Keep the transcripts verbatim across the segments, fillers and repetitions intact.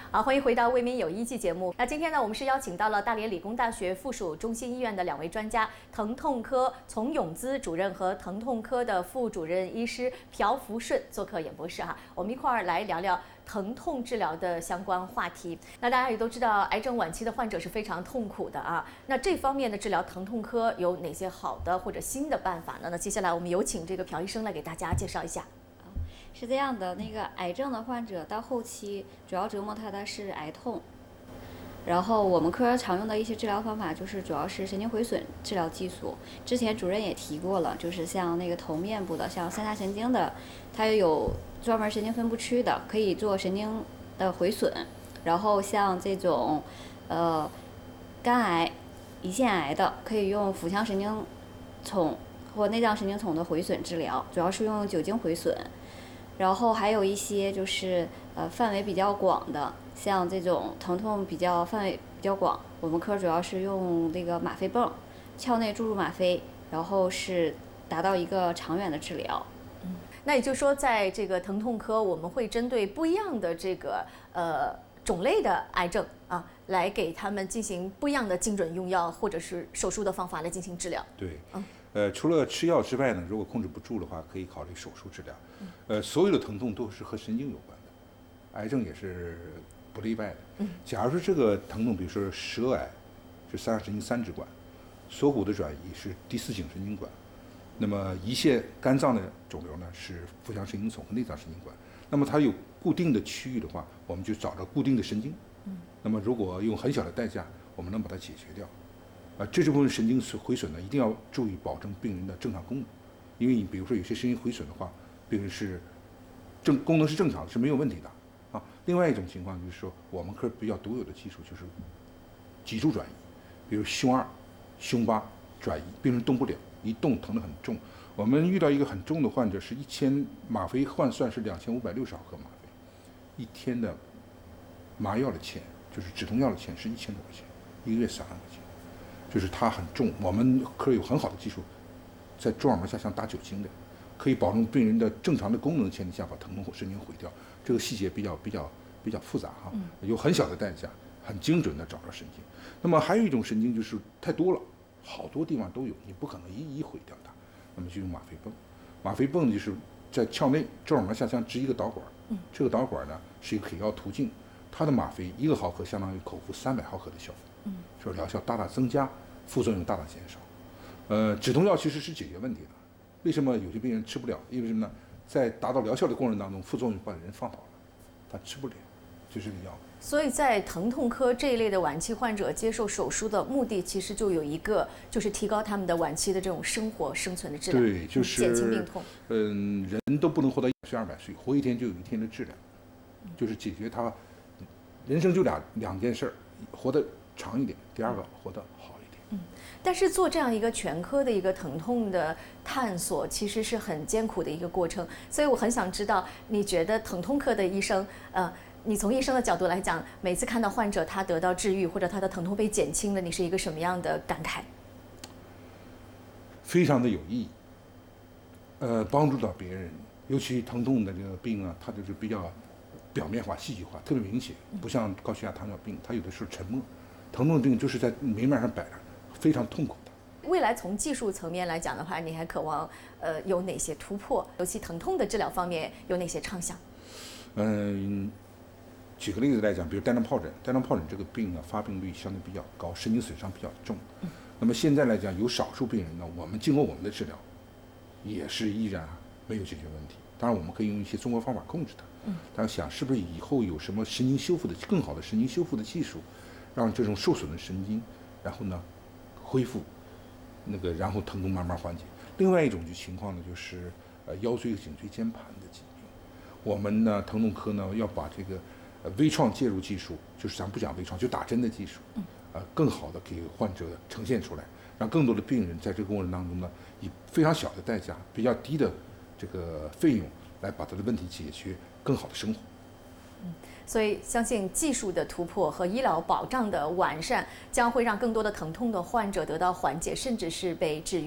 好，欢迎回到《为民有医纪》节目。那今天呢，我们是邀请到了大连理工大学附属中心医院的两位专家，疼痛科丛永姿主任和疼痛科的副主任医师朴福顺做客演播室哈，我们一块儿来聊聊疼痛治疗的相关话题。那大家也都知道，癌症晚期的患者是非常痛苦的啊。那这方面的治疗，疼痛科有哪些好的或者新的办法呢？那接下来我们有请这个朴医生来给大家介绍一下。 是这样的，那个癌症的患者到后期主要折磨他的是癌痛，然后我们科常用的一些治疗方法就是主要是神经回损治疗技术。之前主任也提过了，就是像那个头面部的，像三叉神经的，它也有专门神经分布区的，可以做神经的回损。然后像这种呃肝癌、胰腺癌的，可以用腹腔神经丛或内脏神经丛的回损治疗，主要是用酒精回损。然后还有一些就是呃范围比较广的，像这种疼痛比较范围比较广，我们科主要是用这个吗啡泵，鞘内注入吗啡，然后是达到一个长远的治疗。 嗯，那也就是说，在这个疼痛科，我们会针对不一样的这个呃种类的癌症啊，来给他们进行不一样的精准用药或者是手术的方法来进行治疗。 对，嗯。呃，除了吃药之外呢，如果控制不住的话，可以考虑手术治疗。呃，所有的疼痛都是和神经有关的，癌症也是不例外的。嗯，假如说这个疼痛，比如说舌癌是三叉神经三指管，锁骨的转移是第四颈神经管，那么胰腺肝脏的肿瘤呢是腹腔神经丛和内脏神经管。那么它有固定的区域的话，我们就找到固定的神经。嗯，那么如果用很小的代价，我们能把它解决掉。啊，这部分神经毁损呢，一定要注意保证病人的正常功能，因为你比如说有些神经毁损的话，病人是正功能是正常的，是没有问题的啊。另外一种情况就是说，我们科比较独有的技术就是脊柱转移，比如胸二、胸八转移，病人动不了，一动疼得很重。我们遇到一个很重的患者，是一千吗啡换算是两千五百六十毫克吗啡，一天的麻药的钱，就是止痛药的钱是一千多块钱，一个月三万块钱。就是它很重，我们科有很好的技术，在蛛网膜下像打酒精的，可以保证病人的正常的功能前提下把疼痛神经毁掉。这个细节比较比较比较复杂哈，有很小的代价，很精准的找到神经。那么还有一种神经就是太多了，好多地方都有，你不可能一一毁掉它，那么就用吗啡泵。吗啡泵就是在鞘内蛛网膜下腔植一个导管，这个导管呢是一个可药途径，它的吗啡一个毫克相当于口服三百毫克的效果。嗯，说疗效大大增加，副作用大大减少。呃，止痛药其实是解决问题的。为什么有些病人吃不了？因为什么呢？在达到疗效的过程当中，副作用把人放倒了，他吃不了，就这个药。 所以在疼痛科这一类的晚期患者接受手术的目的，其实就有一个，就是提高他们的晚期的这种生活生存的质量， 对，就是减轻病痛。 嗯，人都不能活到一百岁、二百岁，活一天就有一天的质量，就是解决他人生就俩两件事儿，活得长一点，第二个活得好一点。 嗯，但是做这样一个全科的一个疼痛的探索，其实是很艰苦的一个过程。所以我很想知道，你觉得疼痛科的医生，呃，你从医生的角度来讲，每次看到患者他得到治愈或者他的疼痛被减轻了，你是一个什么样的感慨？ 非常的有意义，呃，帮助到别人，尤其疼痛的这个病啊，它就是比较表面化、戏剧化，特别明显，不像高血压、糖尿病，它有的时候沉默。疼痛病就是在明面上摆着，非常痛苦的。 未来从技术层面来讲的话，你还渴望呃有哪些突破？尤其疼痛的治疗方面有哪些畅想？ 嗯，举个例子来讲，比如带状疱疹，带状疱疹这个病呢，发病率相对比较高，神经损伤比较重。嗯、那么现在来讲，有少数病人呢，我们经过我们的治疗，也是依然没有解决问题。当然，我们可以用一些中国方法控制它。嗯，但是想是不是以后有什么神经修复的更好的神经修复的技术，让这种受损的神经，然后呢恢复，那个然后疼痛慢慢缓解。另外一种就情况呢，就是呃腰椎颈椎间盘的疾病，我们呢疼痛科呢要把这个呃微创介入技术，就是咱不讲微创，就打针的技术，呃更好的给患者呈现出来，让更多的病人在这个过程当中呢，以非常小的代价、比较低的这个费用来把他的问题解决，更好的生活。 嗯，所以相信技术的突破和医疗保障的完善，将会让更多的疼痛的患者得到缓解，甚至是被治愈。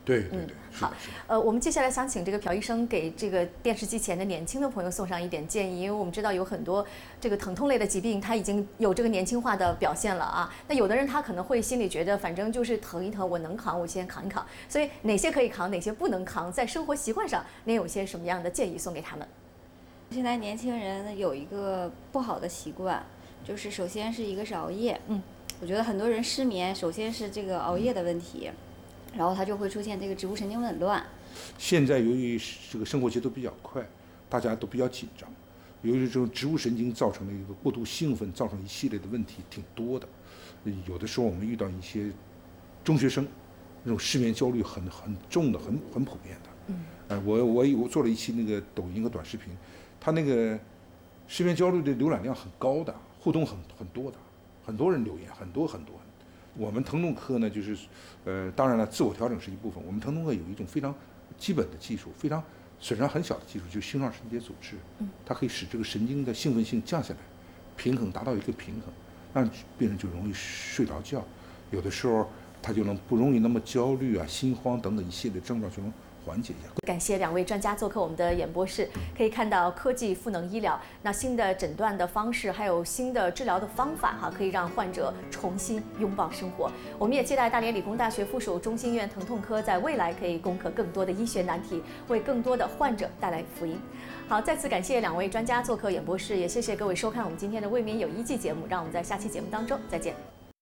对对对，是的， 好，呃，我们接下来想请这个朴医生给这个电视机前的年轻的朋友送上一点建议，因为我们知道有很多这个疼痛类的疾病，它已经有这个年轻化的表现了啊。那有的人他可能会心里觉得，反正就是疼一疼，我能扛，我先扛一扛。所以哪些可以扛，哪些不能扛，在生活习惯上，您有些什么样的建议送给他们？ 现在年轻人有一个不好的习惯，就是首先是一个是熬夜， 嗯， 我觉得很多人失眠，首先是这个熬夜的问题。然后它就会出现这个植物神经紊乱。 现在由于这个生活节奏比较快，大家都比较紧张，由于这种植物神经造成的一个过度兴奋，造成一系列的问题挺多的。有的时候我们遇到一些中学生，那种失眠焦虑很很重的，很很普遍的。嗯。呃，我我我做了一期那个抖音和短视频，他那个失眠焦虑的浏览量很高的，互动很很多的，很多人留言，很多很多。我们疼痛科呢，就是，呃，当然了，自我调整是一部分。我们疼痛科有一种非常基本的技术，非常损伤很小的技术，就是星状神经节阻滞，它可以使这个神经的兴奋性降下来，平衡达到一个平衡，让病人就容易睡着觉。有的时候他就能不容易那么焦虑啊、心慌等等一系列症状就能缓解一下。 感谢两位专家做客我们的演播室，可以看到科技赋能医疗，那新的诊断的方式，还有新的治疗的方法哈，可以让患者重新拥抱生活。我们也期待大连理工大学附属中心医院疼痛科在未来可以攻克更多的医学难题，为更多的患者带来福音。好，再次感谢两位专家做客演播室，也谢谢各位收看我们今天的为民有医季节目，让我们在下期节目当中再见。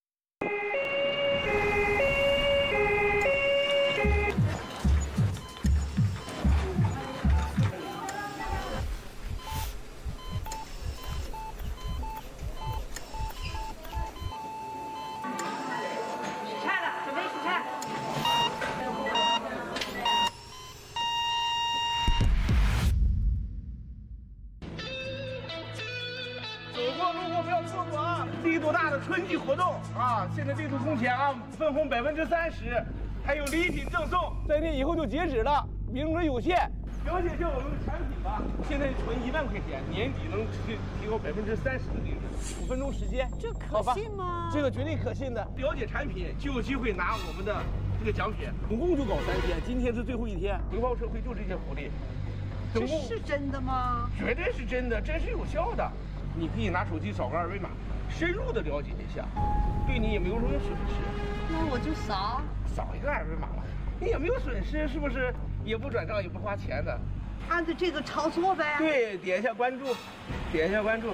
力度大的春季活动啊！现在力度空前啊，分红百分之三十，还有礼品赠送，三天以后就截止了，名额有限。了解一下我们的产品吧，现在存一万块钱，年底能提提高百分之三十的利润。五分钟时间， 这可信吗？ 这个绝对可信的。了解产品就有机会拿我们的这个奖品，总共就搞三天，今天是最后一天，回报社会就这些福利。 这是真的吗？ 绝对是真的，真是有效的。你可以拿手机扫个二维码，深入的了解一下，对你也没有什么损失。 那我就扫， 扫一个二维码了，你也没有损失，是不是？也不转账，也不花钱的， 按照这个操作呗。 对，点一下关注，点一下关注。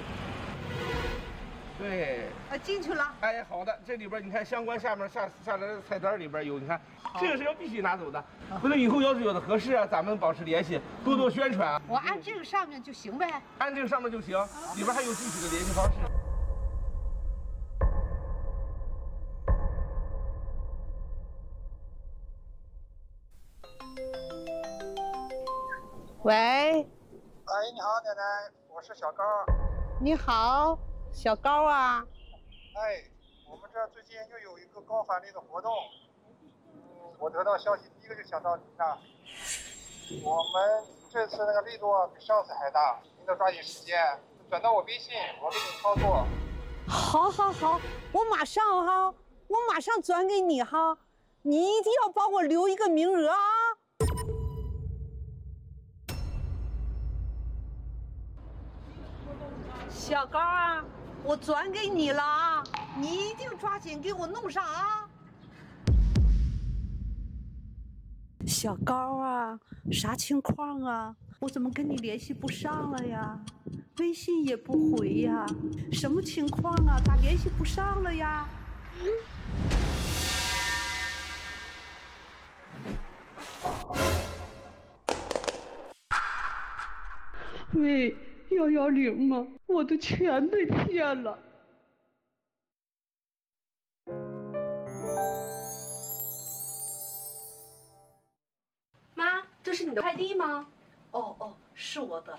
对。 啊，进去了。 哎，好的，这里边你看相关下面下下来的菜单里边有，你看这个是要必须拿走的。回头以后要是有的合适啊，咱们保持联系，多多宣传啊。 我按这个上面就行呗。 按这个上面就行，里边还有具体的联系方式。 喂。 哎，你好，奶奶，我是小高。 你好，小高啊。 哎，我们这最近又有一个高返利的活动，嗯，我得到消息第一个就想到您了。我们这次那个力度比上次还大，您得抓紧时间，转到我微信，我给你操作。 好，好，好，我马上哈，我马上转给你哈，你一定要帮我留一个名额啊。小高啊，我转给你了啊，你一定抓紧给我弄上啊。小高啊，啥情况啊？我怎么跟你联系不上了呀？微信也不回呀，什么情况啊？咋联系不上了呀？喂，幺幺零吗？我的钱被骗了。 妈，这是你的快递吗？ 哦哦，是我的。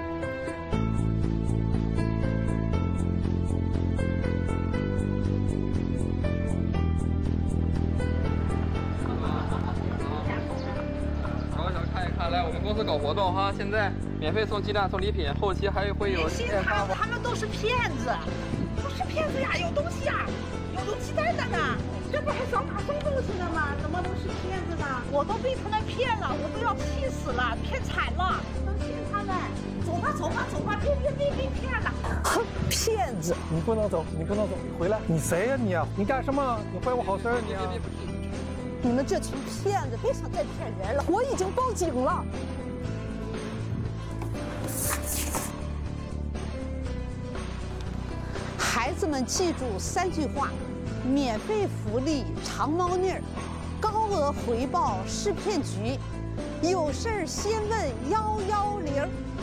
搞想看一看，来我们公司搞活动哈，现在免费送鸡蛋送礼品，后期还会有。 别信他们，他们都是骗子，都是骗子呀！有东西呀，有有鸡蛋的呢。 这不还扫码送东西呢吗？怎么能是骗子呢？我都被他们骗了，我都要气死了，骗惨了！不能信他们。走吧，走吧，走吧，别别别别骗了！哼，骗子！ 你不能走，你不能走，你回来！你谁呀你啊？你干什么？你坏我好事你啊！ 你们这群骗子，别想再骗人了！我已经报警了。孩子们记住三句话：免费福利长猫腻儿，高额回报是骗局，有事儿先问幺幺零。